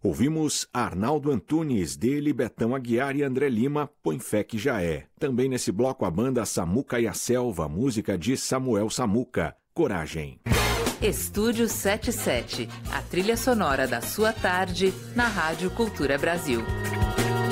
Ouvimos Arnaldo Antunes, dele, Betão Aguiar e André Lima, Põe Fé Que Já É. Também nesse bloco a banda Samuca e a Selva, música de Samuel Samuca, Coragem. Estúdio 77, a trilha sonora da sua tarde na Rádio Cultura Brasil.